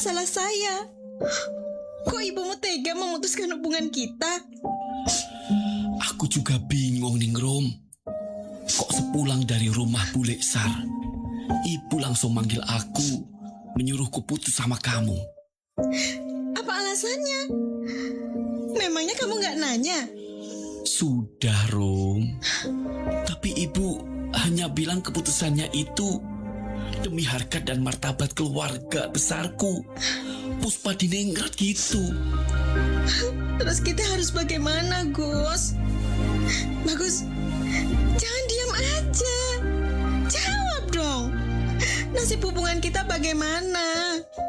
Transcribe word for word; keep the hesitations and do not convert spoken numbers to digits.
salah saya. Kok ibumu tega memutuskan hubungan kita? Aku juga bingung, Ningrum. Kok sepulang dari rumah Bule Sar, ibu langsung manggil aku, menyuruhku putus sama kamu. Apa alasannya? Memangnya kamu gak nanya? Sudah, Rom. Tapi ibu hanya bilang keputusannya itu demi harkat dan martabat keluarga besarku, Puspa Diningrat gitu. Terus kita harus bagaimana, Gus? Bagus, jangan diam aja. Jawab dong. Nasib hubungan kita bagaimana?